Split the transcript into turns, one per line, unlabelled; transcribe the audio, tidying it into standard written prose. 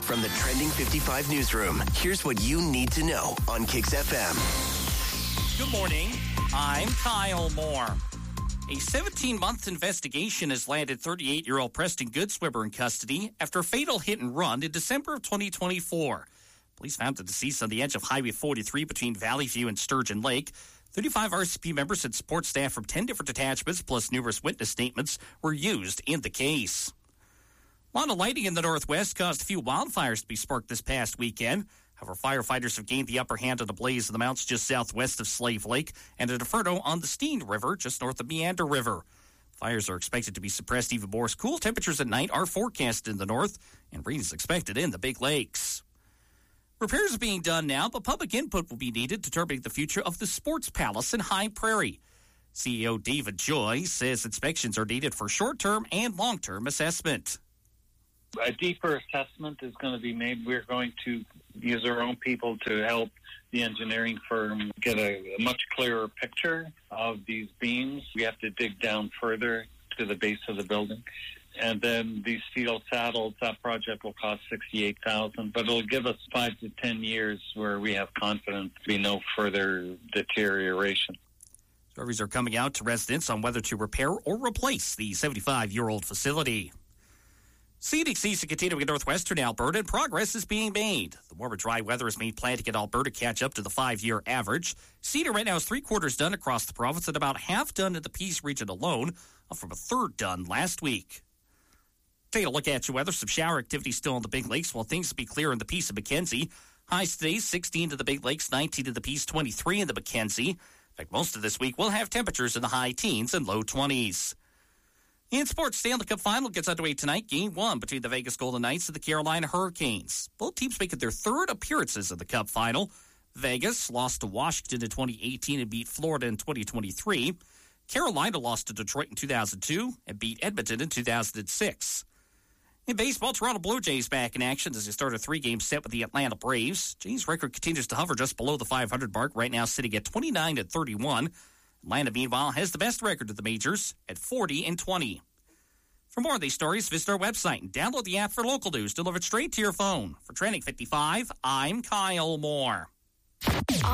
From the Trending 55 newsroom, here's what you need to know on Kicks FM.
Good morning. I'm Kyle Moore. A 17-month investigation has landed 38-year-old Preston Goodswimmer in custody after a fatal hit and run in December of 2024. Police found the deceased on the edge of Highway 43 between Valley View and Sturgeon Lake. 35 RCP members and support staff from 10 different detachments, plus numerous witness statements, were used in the case. A lot of lighting in the Northwest caused a few wildfires to be sparked this past weekend. However, firefighters have gained the upper hand on a blaze in the mountains just southwest of Slave Lake and an inferno on the Steen River just north of Meander River. Fires are expected to be suppressed even more. Cool temperatures at night are forecast in the north, and rain is expected in the Big Lakes. Repairs are being done now, but public input will be needed determining the future of the Sports Palace in High Prairie. CEO David Joy says inspections are needed for short-term and long-term assessment.
A deeper assessment is going to be made. We're going to use our own people to help the engineering firm get a much clearer picture of these beams. We have to dig down further to the base of the building. And then these steel saddles, that project will cost $68,000, but it'll give us 5 to 10 years where we have confidence to be no further deterioration.
Surveys are coming out to residents on whether to repair or replace the 75-year-old facility. Scenic season continuing in northwestern Alberta, and progress is being made. The warmer, dry weather has made planting in Alberta catch up to the 5-year average. Cedar right now is 3/4 done across the province and about half done in the Peace region alone, up from a third done last week. Take a look at your weather. Some shower activity still in the Big Lakes, while things will be clear in the Peace of Mackenzie. Highs today, 16 to the Big Lakes, 19 to the Peace, 23 in the Mackenzie. In fact, most of this week will have temperatures in the high teens and low 20s. In sports, Stanley Cup Final gets underway tonight. Game 1 between the Vegas Golden Knights and the Carolina Hurricanes. Both teams making their third appearances in the Cup Final. Vegas lost to Washington in 2018 and beat Florida in 2023. Carolina lost to Detroit in 2002 and beat Edmonton in 2006. In baseball, Toronto Blue Jays back in action as they start a 3-game set with the Atlanta Braves. Jays' record continues to hover just below the 500 mark, right now sitting at 29-31. Atlanta, meanwhile, has the best record of the majors at 40-20. For more of these stories, visit our website and download the app for local news delivered straight to your phone. For Trending 55, I'm Kyle Moore.